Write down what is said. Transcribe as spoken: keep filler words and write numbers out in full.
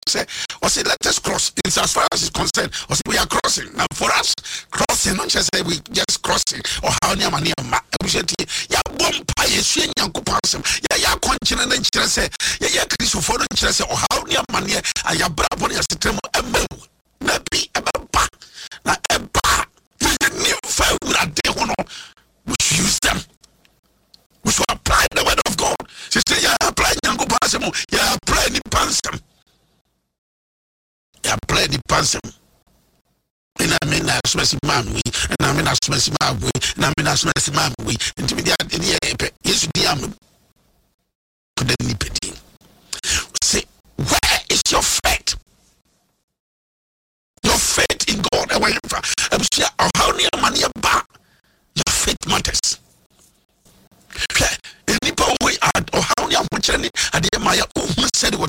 say, or say, let us cross. It's as far as it's concerned, or say, we are crossing. Now, for us, crossing, not just say we just crossing, or how near money, ya bomb pie, swing young compassion, ya ya continent, and say, ya ya Christopher, and say, or how near money, I have brought one as the term, a bow, maybe a bar, not a bar, new fire with a day one, we should use them. We should apply the word of God. She said, yeah, apply young compassion, yeah, apply the pansam. Ya play the pansam. And I mean, I smash man we, and I mean, I smash man we, and I mean, I smash man we, and to me, the yes, the am couldn't nip. Say, where is your faith? Your faith in God, away from how near money about your faith matters. Any power we add, or how near much any, and the Maya who said what